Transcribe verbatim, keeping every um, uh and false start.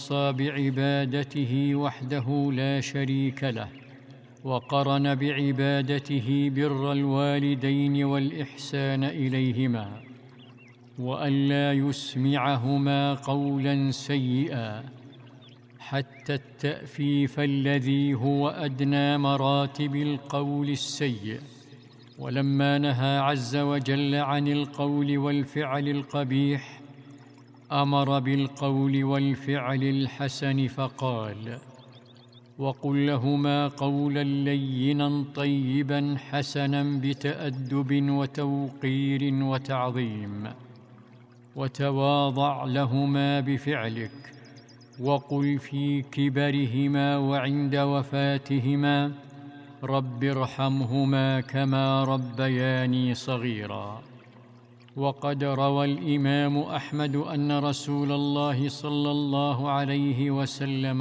وصى بعبادته وحده لا شريك له، وقرن بعبادته بر الوالدين والإحسان إليهما، وألا يسمعهما قولا سيئا، حتى التأفيف الذي هو أدنى مراتب القول السيء. ولما نهى عز وجل عن القول والفعل القبيح، أمر بالقول والفعل الحسن فقال: وقل لهما قولا لينا طيبا حسنا بتأدب وتوقير وتعظيم، وتواضع لهما بفعلك، وقل في كبرهما وعند وفاتهما: رب ارحمهما كما ربياني صغيرا. وقد روى الإمام أحمد أن رسول الله صلى الله عليه وسلم